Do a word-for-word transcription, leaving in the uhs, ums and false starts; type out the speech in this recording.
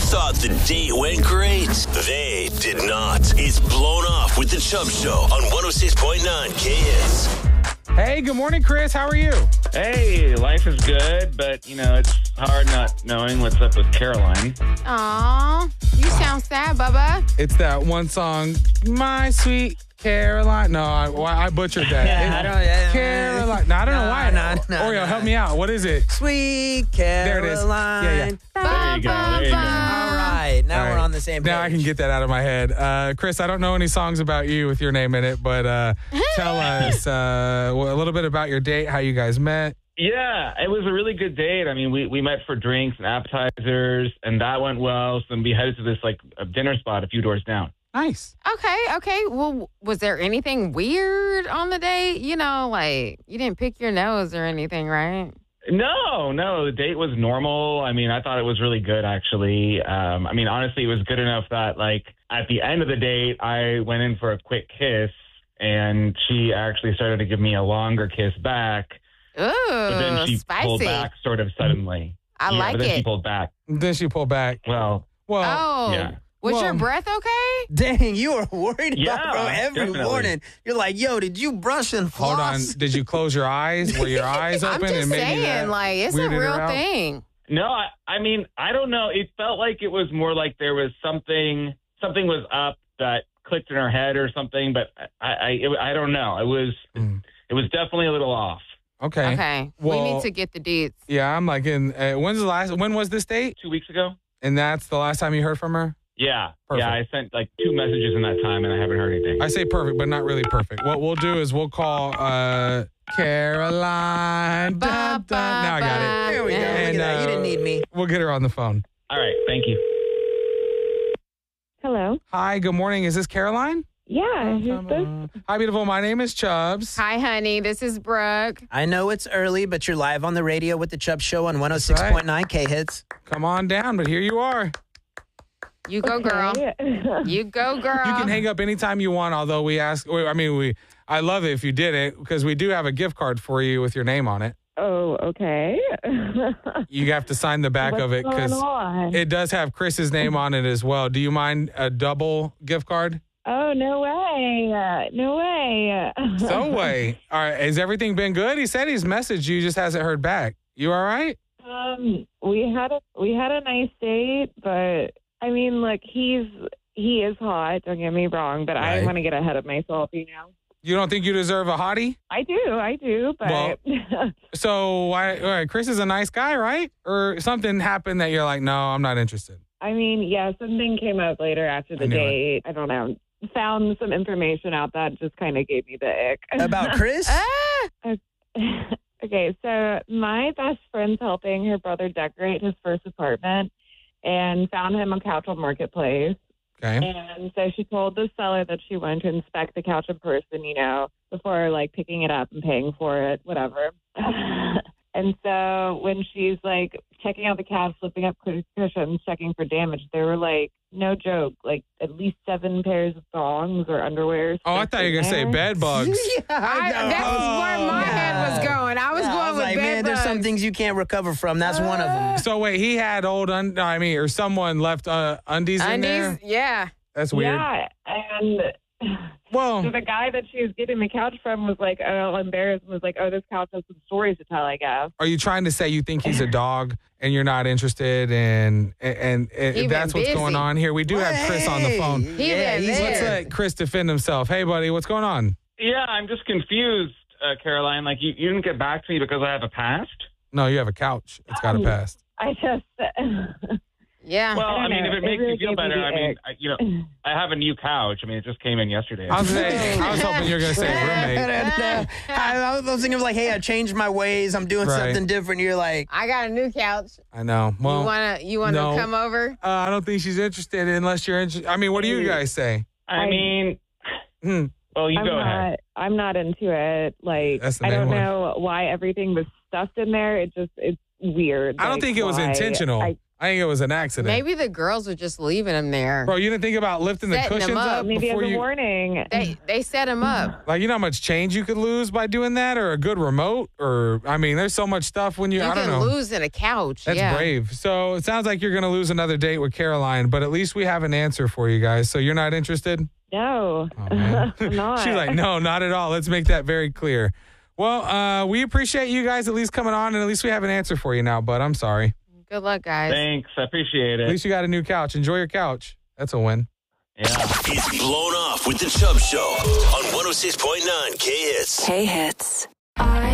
thought the date went great. They did not. It's Blown Off with the Chubb Show on one oh six point nine K Hits. Hey, good morning, Chris. How are you? Hey, life is good, but, you know, it's hard not knowing what's up with Caroline. Aw, you sound sad, Bubba. It's that one song, My Sweet Caroline. No, I, I butchered that. Yeah, I don't, yeah, Caroline. No, I don't no, know why. no, no, Oreo, no. help me out. What is it? Sweet There it is. Caroline. Yeah, yeah. There you go, there you go. All right, now All we're right. on the same page. Now I can get that out of my head. Uh, Chris, I don't know any songs about you with your name in it, but uh, tell us uh, a little bit about your date, how you guys met. Yeah, it was a really good date. I mean, we, we met for drinks and appetizers, and that went well. So then we headed to this, like, a dinner spot a few doors down. Nice. Okay, okay. Well, was there anything weird on the date? You know, like, you didn't pick your nose or anything, right? No, no, the date was normal. I mean, I thought it was really good, actually. Um, I mean, honestly, it was good enough that, like, at the end of the date, I went in for a quick kiss, and she actually started to give me a longer kiss back. Ooh, But then she spicy. pulled back sort of suddenly. I yeah, like but then it. she pulled back. Then she pulled back. Well, Well, Oh, yeah. was Well, your breath okay? Dang, you are worried Yeah, about bro every definitely. morning. You're like, yo, did you brush and hold on. floss? Did you close your eyes? Were your eyes I'm open? just and maybe saying, that like, it's a weirded her real out? thing. no, I, I mean, I don't know. It felt like it was more like there was something, something was up that clicked in her head or something, but I, I, it, I don't know. It was, Mm. it was definitely a little off. Okay. Okay, Well, we need to get the deets. Yeah, I'm like in. Uh, when's the last? When was this date? Two weeks ago? And that's the last time you heard from her. Yeah. Perfect. Yeah, I sent like two messages in that time and I haven't heard anything. I say perfect, but not really perfect. What we'll do is we'll call uh, Caroline. Dun, dun. Now I got it. There we go. Look at And, that. You uh, didn't need me. We'll get her on the phone. All right. Thank you. Hello. Hi, good morning. Is this Caroline? Yeah, who's this? Hi, beautiful. My name is Chubbs. Hi, honey. This is Brooke. I know it's early, but you're live on the radio with the Chubb Show on one oh six point nine K Hits. Come on down, but here you are. You go, girl. Okay. You go, girl. You can hang up anytime you want, although we ask, I mean, we. I love it if you did it because we do have a gift card for you with your name on it. Oh, okay. You have to sign the back What's of it going because on? it does have Chris's name on it as well. Do you mind a double gift card? Oh, no way. Uh, no way. So way. All right. Has everything been good? He said he's messaged you, just hasn't heard back. You all right? Um, we had a we had a nice date, but I mean, look, he's he is hot. Don't get me wrong, but Right. I want to get ahead of myself, you know. You don't think you deserve a hottie? I do, I do, but Well- So why? All right, Chris is a nice guy, right? Or something happened that you're like, no, I'm not interested. I mean, yeah, something came up later after I the knew it. date. I don't know. Found some information out that just kind of gave me the ick. About Chris? Ah, Okay, so my best friend's helping her brother decorate his first apartment and found him a couch on Marketplace. Okay. And so she told the seller that she wanted to inspect the couch in person, you know, before like picking it up and paying for it, whatever. And so when she's like checking out the couch, flipping up cushions, checking for damage, there were like, no joke, like at least seven pairs of thongs or underwear. Oh, I thought you were going to say bed bugs. yeah, I, know. that's where my head was going. I was Yeah, going I was with like, bed man, there's some bugs. things you can't recover from. That's one of them. So wait, he had old, un- I mean, or someone left uh, undies, in there? Undies, yeah. That's weird. Yeah, and Well, so the guy that she was getting the couch from was like, oh, embarrassed, and was like, oh, this couch has some stories to tell, I guess. are you trying to say you think he's a dog and you're not interested and and, and He been that's what's busy. going on here? We do have Chris on the phone. He yeah, been he's there. Let's let Chris defend himself. Hey, buddy, what's going on? Yeah, I'm just confused, uh, Caroline. Like, you, you didn't get back to me because I have a past? No, you have a couch. It's got a past. I just, Yeah. Well, I I, don't mean, know. if it It makes really you feel gave me better, the I mean, ick. I, you know, I have a new couch. I mean, it just came in yesterday. I was, saying, I was hoping you were going to say roommate. I, I was thinking of like, hey, I changed my ways. I'm doing Right. something different. You're like, I got a new couch. I know. Well, you wanna you wanna no. come over? uh, I don't think she's interested unless you're interested. I mean, what do you guys say? I mean, Hmm. well, you I'm go not, ahead. I'm not into it. Like, That's the I main don't one. know why everything was stuffed in there. It just, it's weird. I don't Like, think it was why? intentional. I, I think it was an accident. Maybe the girls were just leaving him there. Bro, you didn't think about lifting the Setting cushions them up. up Maybe as before a you... warning. They they set him up. Like, you know how much change you could lose by doing that, or a good remote, or I mean, there's so much stuff when you, You I don't can know. lose in a couch. That's yeah. brave. So it sounds like you're going to lose another date with Caroline, but at least we have an answer for you guys. So you're not interested? No, Oh, man. I'm not. She's like, no, not at all. Let's make that very clear. Well, uh, we appreciate you guys at least coming on, and at least we have an answer for you now, but I'm sorry. Good luck, guys. Thanks. I appreciate At it. least you got a new couch. Enjoy your couch. That's a win. Yeah. It's Blown Off with the Chubb Show on one oh six point nine K Hits. K Hits. I